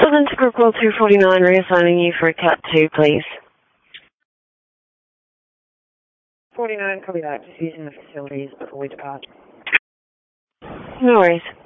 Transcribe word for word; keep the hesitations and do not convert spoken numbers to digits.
seven to Purple two forty-nine, reassigning you for a Cat two, please. forty-nine, copy that. Just using the facilities before we depart. No worries.